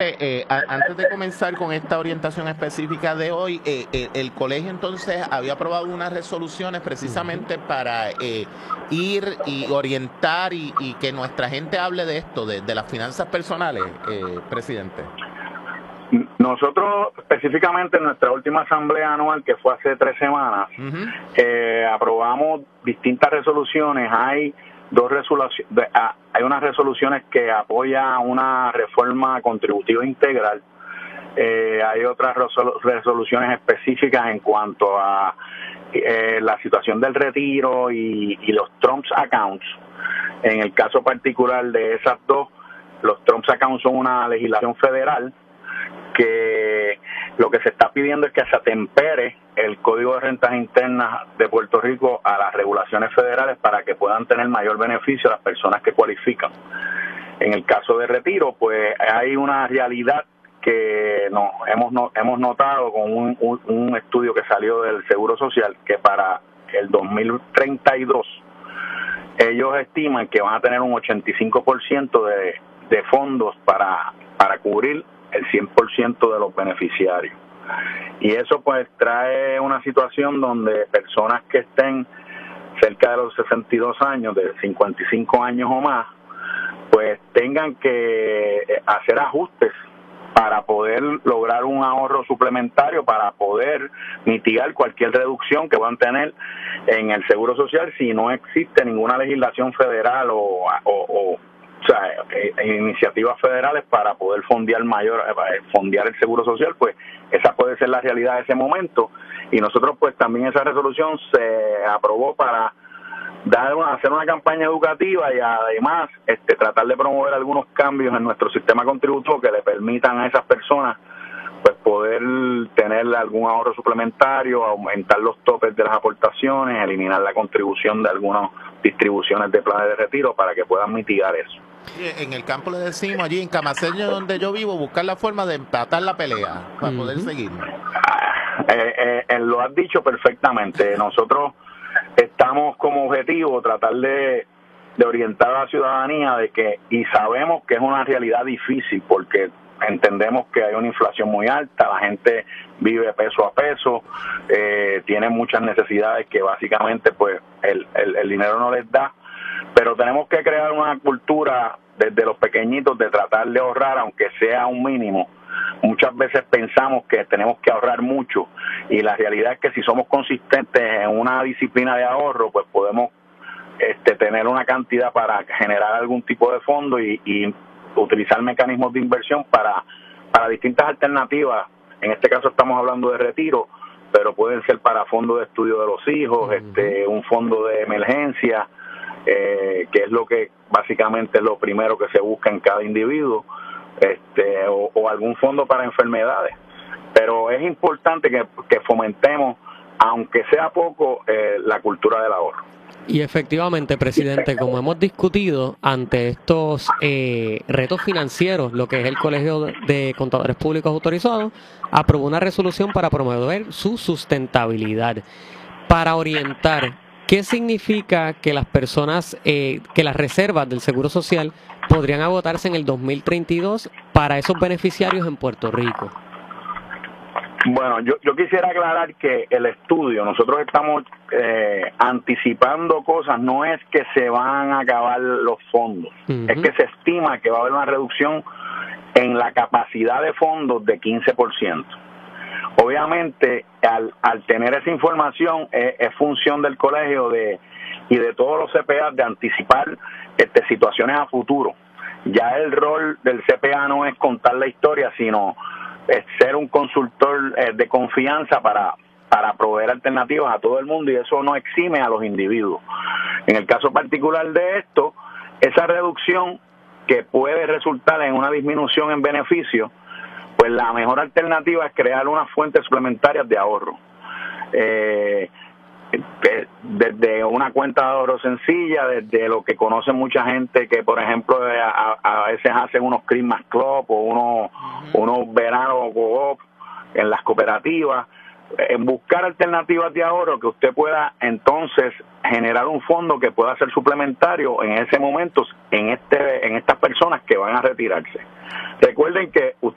antes de comenzar con esta orientación específica de hoy, el colegio entonces había aprobado unas resoluciones precisamente para ir y orientar y que nuestra gente hable de esto, de las finanzas personales, presidente. Nosotros específicamente en nuestra última asamblea anual, que fue hace 3 semanas, aprobamos distintas resoluciones. Hay unas resoluciones que apoyan una reforma contributiva integral. Hay otras resoluciones específicas en cuanto a la situación del retiro y los Trumps Accounts. En el caso particular de esas dos, los Trumps Accounts son una legislación federal que lo que se está pidiendo es que se atempere el Código de Rentas Internas de Puerto Rico a las regulaciones federales para que puedan tener mayor beneficio a las personas que cualifican. En el caso de retiro, pues hay una realidad que hemos notado con un estudio que salió del Seguro Social, que para el 2032 ellos estiman que van a tener un 85% de fondos para cubrir el 100% de los beneficiarios. Y eso pues trae una situación donde personas que estén cerca de los 62 años, de 55 años o más, pues tengan que hacer ajustes para poder lograr un ahorro suplementario, para poder mitigar cualquier reducción que van a tener en el Seguro Social si no existe ninguna legislación federal o iniciativas federales para poder fondear el Seguro Social. Pues esa puede ser la realidad de ese momento, y nosotros pues también esa resolución se aprobó para hacer una campaña educativa y además tratar de promover algunos cambios en nuestro sistema contributivo que le permitan a esas personas pues poder tener algún ahorro suplementario, aumentar los topes de las aportaciones, eliminar la contribución de algunas distribuciones de planes de retiro para que puedan mitigar eso. En el campo le decimos allí en Camaceño, donde yo vivo, buscar la forma de empatar la pelea para poder seguir. Lo has dicho perfectamente. Nosotros estamos como objetivo tratar de orientar a la ciudadanía de que, y sabemos que es una realidad difícil porque entendemos que hay una inflación muy alta, la gente vive peso a peso, tiene muchas necesidades que básicamente pues el dinero no les da, pero tenemos que crear una cultura desde los pequeñitos de tratar de ahorrar, aunque sea un mínimo. Muchas veces pensamos que tenemos que ahorrar mucho, y la realidad es que si somos consistentes en una disciplina de ahorro, pues podemos tener una cantidad para generar algún tipo de fondo y utilizar mecanismos de inversión para distintas alternativas. En este caso estamos hablando de retiro, pero pueden ser para fondos de estudio de los hijos, un fondo de emergencia, que es lo que básicamente es lo primero que se busca en cada individuo, o algún fondo para enfermedades. Pero es importante que fomentemos, aunque sea poco, la cultura del ahorro. Y efectivamente, presidente, como hemos discutido ante estos retos financieros, lo que es el Colegio de Contadores Públicos Autorizados aprobó una resolución para promover su sustentabilidad. Para orientar, ¿qué significa que las personas, que las reservas del Seguro Social podrían agotarse en el 2032 para esos beneficiarios en Puerto Rico? Bueno, yo quisiera aclarar que el estudio, nosotros estamos anticipando cosas, no es que se van a acabar los fondos, es que se estima que va a haber una reducción en la capacidad de fondos de 15%. Obviamente, al tener esa información, es función del colegio y de todos los CPA de anticipar situaciones a futuro. Ya el rol del CPA no es contar la historia, sino ser un consultor de confianza para proveer alternativas a todo el mundo, y eso no exime a los individuos. En el caso particular de esto, esa reducción que puede resultar en una disminución en beneficio, pues la mejor alternativa es crear unas fuentes suplementarias de ahorro. Desde una cuenta de ahorro sencilla, desde lo que conoce mucha gente que, por ejemplo, a veces hacen unos Christmas Club o unos veranos co-op en las cooperativas, en buscar alternativas de ahorro que usted pueda entonces generar un fondo que pueda ser suplementario en ese momento en estas personas que van a retirarse. Recuerden que